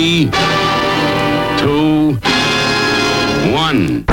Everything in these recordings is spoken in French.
2, 1.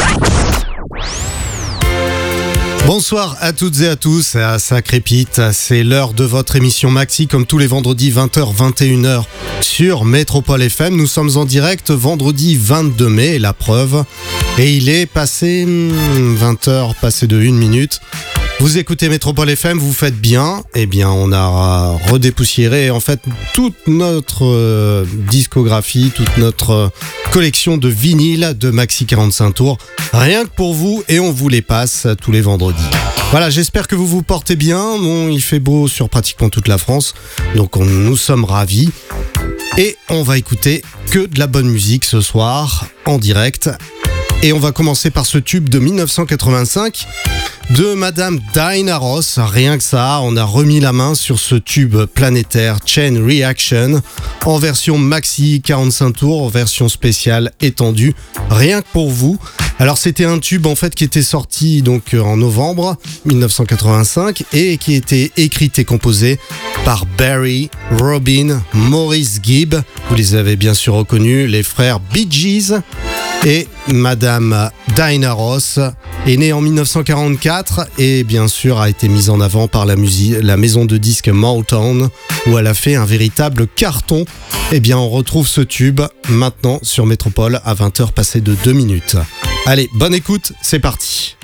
Bonsoir à toutes et à tous, ça crépite, c'est l'heure de votre émission Maxi comme tous les vendredis 20h 21h sur Métropole FM. Nous sommes en direct vendredi 22 mai, la preuve, et il est passé 20h, passé de 1 minute. Vous écoutez Métropole FM, vous faites bien. Eh bien, on a redépoussiéré en fait toute notre discographie, toute notre collection de vinyles de Maxi 45 tours, rien que pour vous, et on vous les passe tous les vendredis. Voilà, j'espère que vous vous portez bien. Bon, il fait beau sur pratiquement toute la France, donc nous sommes ravis. Et on va écouter que de la bonne musique ce soir, en direct. Et on va commencer par ce tube de 1985 de Madame Diana Ross. Rien que ça, on a remis la main sur ce tube planétaire Chain Reaction en version maxi 45 tours, en version spéciale étendue, rien que pour vous. Alors c'était un tube en fait qui était sorti donc en novembre 1985 et qui était écrit et composé par Barry, Robin, Maurice Gibb. Vous les avez bien sûr reconnus, les frères Bee Gees. Et Madame Diana Ross est née en 1944 et bien sûr a été mise en avant par la maison de disques Motown où elle a fait un véritable carton. Eh bien on retrouve ce tube maintenant sur Métropole à 20h passées de 2 minutes. Allez, bonne écoute, c'est parti.